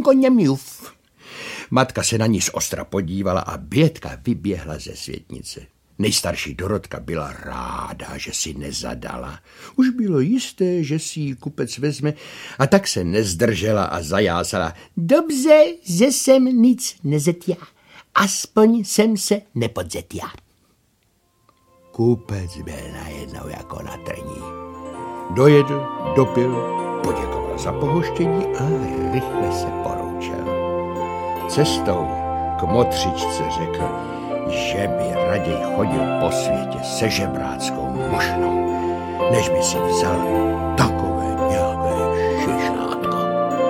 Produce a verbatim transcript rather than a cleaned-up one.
maminko, nemluv. Matka se na ní zostra podívala a Bětka vyběhla ze světnice. Nejstarší Dorotka byla ráda, že si nezadala. Už bylo jisté, že si ji kupec vezme, a tak se nezdržela a zajásala. Dobře, že jsem nic nezetja, aspoň jsem se nepodzetja. Kupec byl najednou jako na trní. Dojedl, dopil, poděkoval za pohoštění a rychle se poroučel. Cestou k motřičce řekl, že by raději chodil po světě se žebráckou mošnou, než by si vzal takovou